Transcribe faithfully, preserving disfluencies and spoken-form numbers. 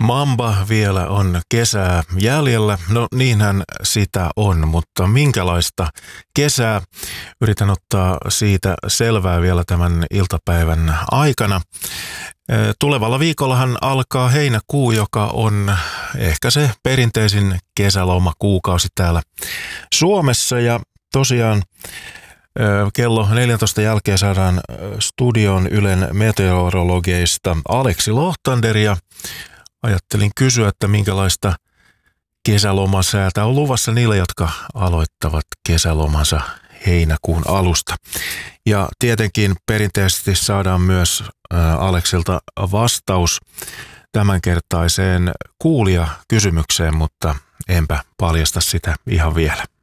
Mamba vielä on kesää jäljellä. No niinhän sitä on, mutta minkälaista kesää? Yritän ottaa siitä selvää vielä tämän iltapäivän aikana. Tulevalla viikollahan alkaa heinäkuu, joka on ehkä se perinteisin kesälomakuukausi täällä Suomessa. Ja tosiaan kello neljäntoista jälkeen saadaan studion Ylen meteorologeista Aleksi Lohtander ja ajattelin kysyä, että minkälaista kesälomasäätä on luvassa niille, jotka aloittavat kesälomansa heinäkuun alusta. Ja tietenkin perinteisesti saadaan myös Aleksilta vastaus tämänkertaiseen kuulijakysymykseen, mutta enpä paljasta sitä ihan vielä.